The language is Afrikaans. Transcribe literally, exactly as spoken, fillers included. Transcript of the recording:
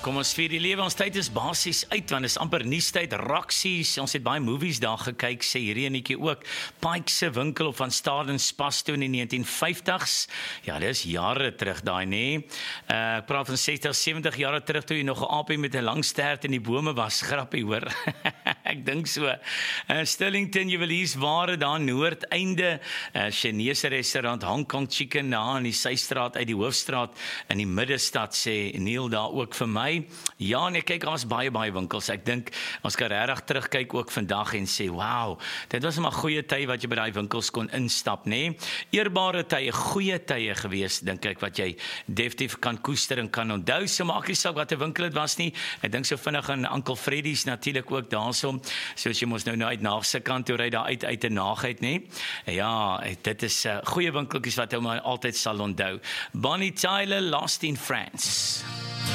kom ons vier die lewe, ons tyd is basies uit, want is amper nuustyd, Roxy's, ons het baie movies daar gekyk, sê hierdie enetjie ook, Pike se winkel op Van Staden Spas toe in die negentien vyftigs, ja, dit is jare terug daai, nee, uh, ek praat van sestig, sewentig jare terug, toe jy nog 'n aapie met 'n lang stert in die bome was, grappie hoor, ek dink so, uh, Sterlington Juweliersware daar noord, einde, uh, Chinese restaurant, Hong Kong Chicken, daar in die Systraat uit die Hoofstraat, in die middestad, sê Neil daar ook vir my. Ja, nee, kyk, ons baie, baie winkels. Ek dink, ons kan regtig terugkyk ook vandag en sê, wow, dit was maar goeie tye wat jy by die winkels kon instap, nee. Eerbare tye, goeie tye gewees, dink ek, wat jy definitief kan koester en kan onthou. So maak nie saak wat 'n winkel het was nie. Ek dink so vinnig aan Uncle Freddy's natuurlik ook daarsom. Soos jy mos nou nou uit Naagse kant toe ry daar uit uit 'n Naagheid, nee. Ja, dit is uh, goeie winkeltjies wat jy maar altyd sal onthou. Bonnie Tyler, Lost in France.